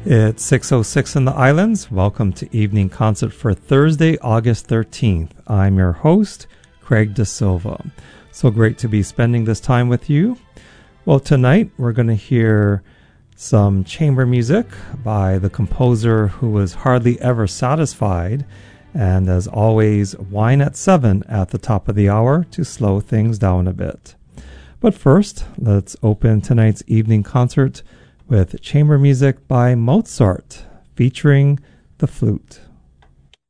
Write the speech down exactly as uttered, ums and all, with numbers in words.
It's six oh six in the islands. Welcome to Evening Concert for Thursday, August thirteenth. I'm your host, Craig De Silva. So great to be spending this time with you. Well, tonight we're going to hear some chamber music by the composer who was hardly ever satisfied, and as always, wine at seven at the top of the hour to slow things down a bit. But first, let's open tonight's evening concert with chamber music by Mozart featuring the flute.